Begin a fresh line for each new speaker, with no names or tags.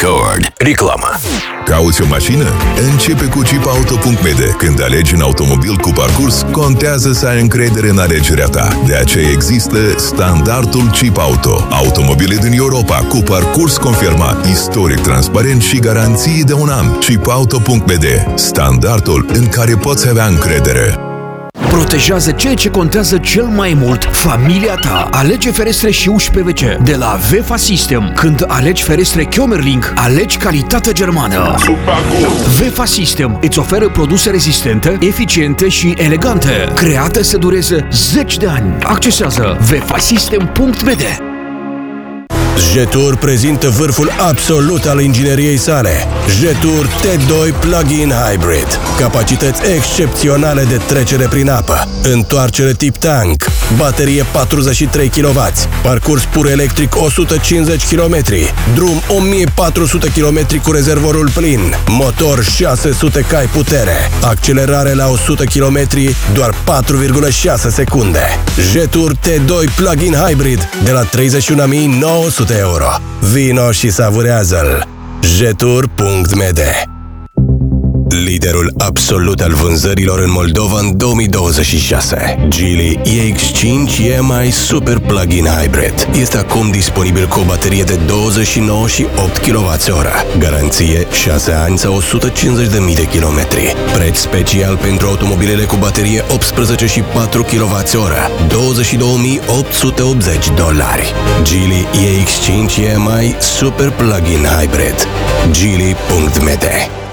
Record. Reclamă.
Cauți o mașină? Începe cu chipauto.md. Când alegi un automobil cu parcurs, contează să ai încredere în alegerea ta. De aceea există standardul Chip Auto. Automobile din Europa cu parcurs confirmat, istoric transparent și garanții de 1 an. Chipauto.md. Standardul în care poți avea încredere.
Protejează ceea ce contează cel mai mult, familia ta. Alege ferestre și uși PVC de la Vefa System. Când alegi ferestre Kyomerling, alegi calitate germană. Vefa System îți oferă produse rezistente, eficiente și elegante, create să dureze 10 de ani. Accesează vefasystem.md.
Jetour prezintă vârful absolut al ingineriei sale. Jetour T2 Plug-in Hybrid. Capacități excepționale de trecere prin apă. Întoarcere tip tank. Baterie 43 kW. Parcurs pur electric 150 km. Drum 1400 km cu rezervorul plin. Motor 600 cai putere. Accelerare la 100 km doar 4,6 secunde. Jetour T2 Plug-in Hybrid de la 31.900 euro. Vino și savurează-l. Jetour.md. Liderul absolut al vânzărilor în Moldova în 2026. Geely EX5 EMI Super Plug-in Hybrid este acum disponibil cu o baterie de 29 și 8 kWh. Garanție 6 ani sau 150.000 de kilometri. Preț special pentru automobilele cu baterie 18 și 4 kWh. $22.880. Geely EX5 EMI Super Plug-in Hybrid. Geely.md.